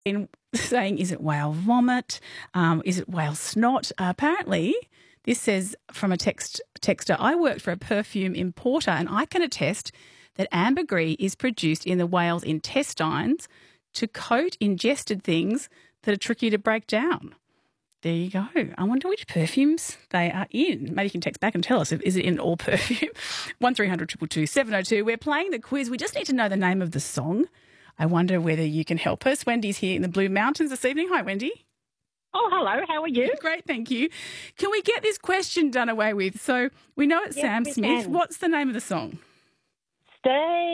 in saying, is it whale vomit? Is it whale snot? Apparently, this says from a texter, I worked for a perfume importer and I can attest that ambergris is produced in the whale's intestines to coat ingested things that are tricky to break down. There you go. I wonder which perfumes they are in. Maybe you can text back and tell us, is it in all perfume? 1300 222 702. We're playing the quiz. We just need to know the name of the song. I wonder whether you can help us. Wendy's here in the Blue Mountains this evening. Hi, Wendy. Oh, hello. How are you? Great, thank you. Can we get this question done away with? So we know it's Yes, Sam we Smith. can. What's the name of the song? Stay